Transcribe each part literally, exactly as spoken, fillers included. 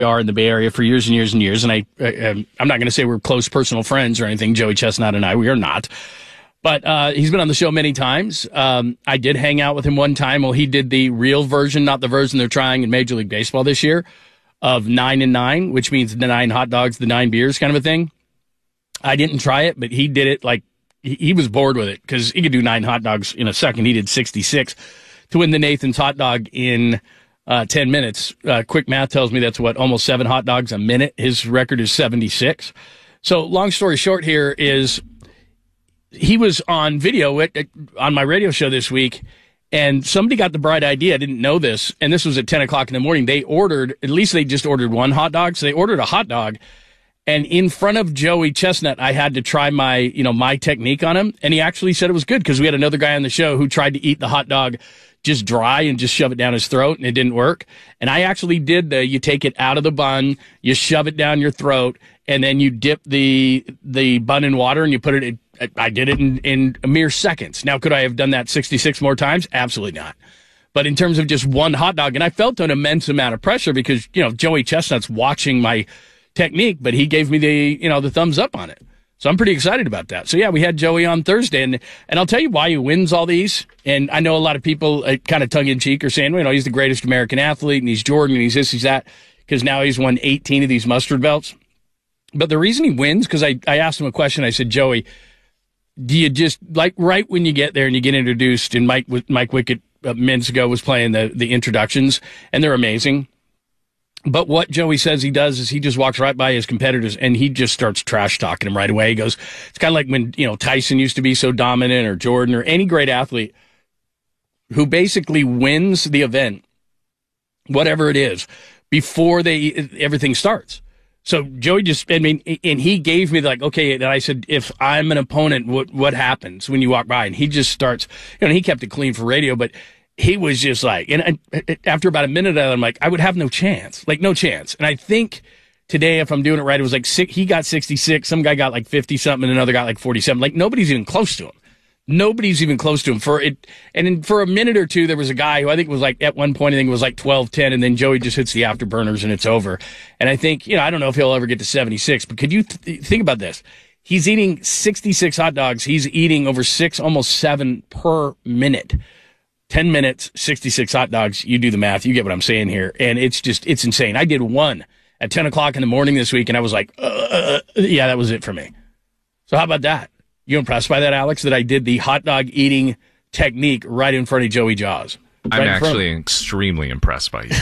are in the Bay Area for years and years and years. And I, I I'm not going to say we're close personal friends or anything. Joey Chestnut and I, we are not. But uh, he's been on the show many times. Um, I did hang out with him one time. Well, he did the real version, not the version they're trying in Major League Baseball this year, of nine and nine, which means the nine hot dogs, the nine beers kind of a thing. I didn't try it, but he did it like he, he was bored with it because he could do nine hot dogs in a second. He did sixty-six to win the Nathan's hot dog in Uh, ten minutes. Uh, quick math tells me that's what, almost seven hot dogs a minute. His record is seventy-six. So long story short here is he was on video at, at, on my radio show this week, and somebody got the bright idea. I didn't know this, and this was at ten o'clock in the morning. They ordered, at least they just ordered one hot dog. So they ordered a hot dog, and in front of Joey Chestnut, I had to try my, you know, my technique on him, and he actually said it was good because we had another guy on the show who tried to eat the hot dog just dry and just shove it down his throat, and it didn't work. And I actually did the, you take it out of the bun, you shove it down your throat, and then you dip the the bun in water and you put it in. I did it in, in a mere seconds. Now, could I have done that sixty-six more times? Absolutely not. But in terms of just one hot dog, and I felt an immense amount of pressure because, you know, Joey Chestnut's watching my technique, but he gave me the, you know, the thumbs up on it. So I'm pretty excited about that. So, yeah, we had Joey on Thursday, and and I'll tell you why he wins all these. And I know a lot of people, uh, kind of tongue-in-cheek, are saying, well, you know, he's the greatest American athlete, and he's Jordan, and he's this, he's that, because now he's won eighteen of these mustard belts. But the reason he wins, because I, I asked him a question. I said, Joey, do you just, like, right when you get there and you get introduced, and Mike Mike Wickett uh, minutes ago was playing the, the introductions, and they're amazing. But what Joey says he does is he just walks right by his competitors and he just starts trash talking them right away. He goes, it's kind of like when, you know, Tyson used to be so dominant, or Jordan, or any great athlete who basically wins the event, whatever it is, before they everything starts. So Joey just, I mean, and he gave me like, okay, and I said, if I'm an opponent, what what happens when you walk by? And he just starts, you know, he kept it clean for radio, but he was just like, and I, after about a minute of that, I'm like, I would have no chance, like no chance. And I think today, if I'm doing it right, it was like six, he got sixty-six, some guy got like fifty something, and another got like forty-seven. Like nobody's even close to him. Nobody's even close to him for it. And in, for a minute or two, there was a guy who I think was like, at one point, I think it was like twelve ten, and then Joey just hits the afterburners and it's over. And I think, you know, I don't know if he'll ever get to seventy-six, but could you th- think about this? He's eating sixty-six hot dogs. He's eating over six, almost seven per minute. ten minutes, sixty-six hot dogs. You do the math. You get what I'm saying here. And it's just, it's insane. I did one at ten o'clock in the morning this week, and I was like, uh, yeah, that was it for me. So how about that? You impressed by that, Alex, that I did the hot dog eating technique right in front of Joey Jaws? Right I'm actually extremely impressed by you.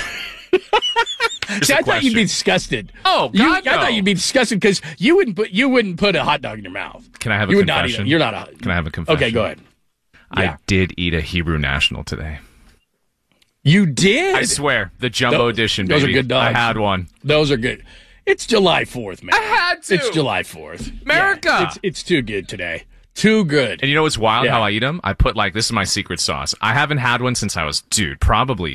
See, I thought you'd be disgusted. Oh, God, you, no. I thought you'd be disgusted because you wouldn't put you wouldn't put a hot dog in your mouth. Can I have a you would confession? Not eat it. You're not a. Can I have a confession? Okay, go ahead. I Yeah. did eat a Hebrew National today. You did? I swear, the jumbo those, edition, baby. Those are good dogs. I had one. Those are good. It's July fourth, man. I had to. It's July fourth. America. Yeah, it's, it's too good today. Too good. And you know what's wild? Yeah. How I eat them? I put like, this is my secret sauce. I haven't had one since I was, dude, probably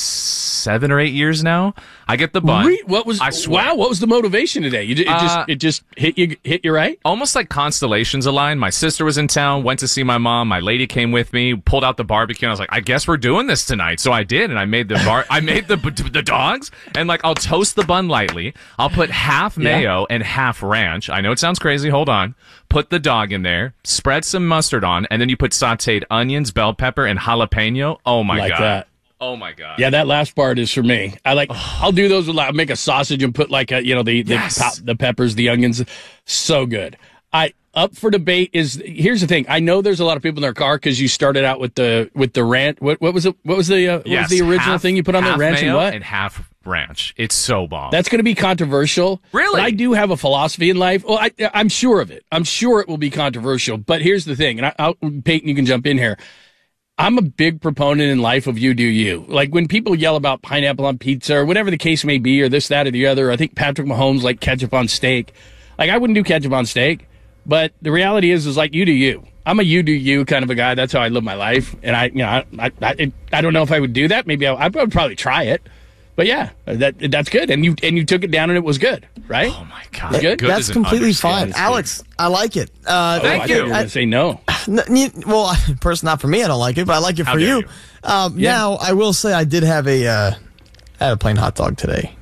seven or eight years now. I get the bun. Re- what was? I swear. Wow, what was the motivation today? You, it Uh, just it just hit you hit you right? Almost like constellations aligned. My sister was in town, went to see my mom. My lady came with me, pulled out the barbecue, and I was like, I guess we're doing this tonight. So I did, and I made the bar. I made the the dogs, and like I'll toast the bun lightly. I'll put half mayo yeah. and half ranch. I know it sounds crazy. Hold on. Put the dog in there. Spread some mustard on, and then you put sautéed onions, bell pepper, and jalapeno. Oh my like god. That. Oh my god! Yeah, that last part is for me. I like. Oh. I'll do those with like make a sausage and put like a you know the the, yes. pop, the peppers, the onions. So good. I up for debate is here's the thing. I know there's a lot of people in their car because you started out with the with the ranch. What what was it? What was the uh, what yes, was the original half, thing you put on the ranch mayo and what? And half ranch. It's so bomb. That's going to be controversial. Really? But I do have a philosophy in life. Well, I, I'm sure of it. I'm sure it will be controversial. But here's the thing, and I, I'll, Peyton, you can jump in here. I'm a big proponent in life of you do you. Like when people yell about pineapple on pizza or whatever the case may be, or this, that, or the other. I think Patrick Mahomes like ketchup on steak. Like I wouldn't do ketchup on steak, but the reality is, is like you do you. I'm a you do you kind of a guy. That's how I live my life, and I, you know, I, I, I, I don't know if I would do that. Maybe I, I would probably try it. But yeah, that that's good, and you and you took it down, and it was good, right? Oh my god, good. good that's completely fine, that's Alex. Good. I like it. Uh, oh, thank I you. you were gonna say no. Well, first, not for me. I don't like it, but I like it How for you. you. Um, yeah. Now, I will say I did have a uh, I had a plain hot dog today.